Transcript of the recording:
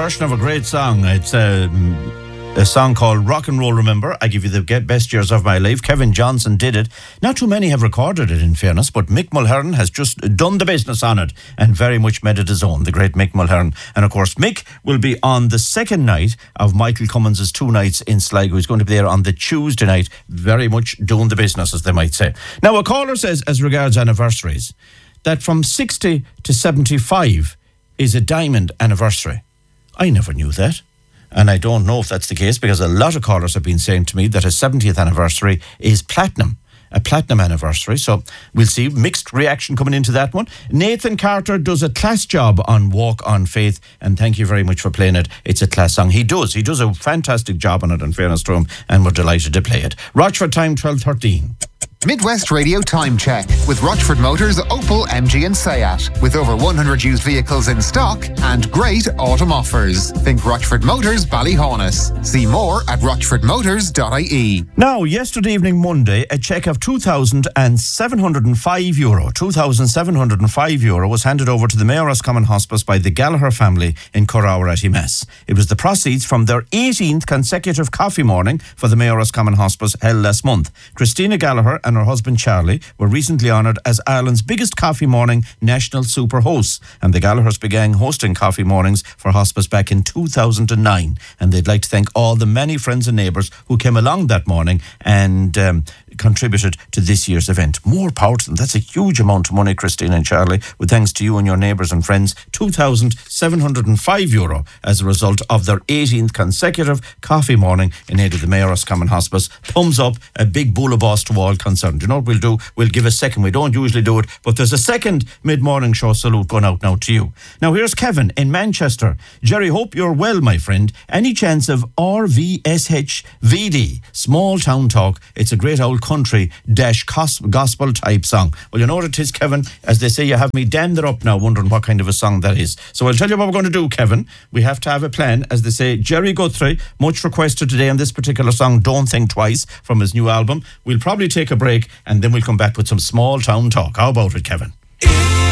version of a great song. It's a song called Rock and Roll Remember. I give you the best years of my life. Kevin Johnson did it. Not too many have recorded it, in fairness, but Mick Mulhern has just done the business on it and very much made it his own, the great Mick Mulhern. And of course, Mick will be on the second night of Michael Cummins' 2 nights in Sligo. He's going to be there on the Tuesday night, very much doing the business, as they might say. Now, a caller says, as regards anniversaries, that from 60 to 75 is a diamond anniversary. I never knew that. And I don't know if that's the case, because a lot of callers have been saying to me that a 70th anniversary is platinum, a platinum anniversary. So we'll see. Mixed reaction coming into that one. Nathan Carter does a class job on Walk on Faith, and thank you very much for playing it. It's a class song. He does a fantastic job on it, in fairness to him, and we're delighted to play it. Rochford time, 12:13. Midwest Radio Time Check with Rochford Motors, Opel, MG and Seat. With over 100 used vehicles in stock and great autumn offers. Think Rochford Motors, Ballyhaunis. See more at rochfordmotors.ie. Now, yesterday evening, Monday, a cheque of €2,705, €2,705 was handed over to the Mayor Roscommon Hospice by the Gallagher family in Corrower Mess. It was the proceeds from their 18th consecutive coffee morning for the Mayor Roscommon Hospice held last month. Christina Gallagher and her husband Charlie were recently honoured as Ireland's biggest coffee morning national super hosts, and the Gallaghers began hosting coffee mornings for hospice back in 2009, and they'd like to thank all the many friends and neighbours who came along that morning and contributed to this year's event. More power to them. That's a huge amount of money, Christine and Charlie, with thanks to you and your neighbours and friends. €2,705 as a result of their 18th consecutive coffee morning in aid of the Mayor Roscommon Hospice. Thumbs up, a big bull of boss to all concerned. You know what we'll do? We'll give a second. We don't usually do it, but there's a second mid-morning show salute going out now to you. Now here's Kevin in Manchester. Jerry, hope you're well, my friend. Any chance of RVSHVD, Small Town Talk? It's a great old country-gospel type song. Well, you know what it is, Kevin. As they say, you have me damned up now wondering what kind of a song that is. So I'll tell you what we're going to do, Kevin. We have to have a plan. As they say, Jerry Guthrie, much requested today on this particular song, Don't Think Twice, from his new album. We'll probably take a break and then we'll come back with some Small Town Talk. How about it, Kevin?